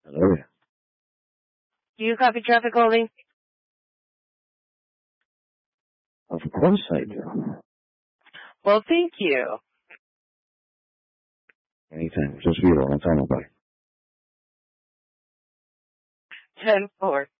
Hello. Do you copy traffic holding? Of course I do. Well, thank you. Anytime. Just Vito. I'll tell nobody. 10-4.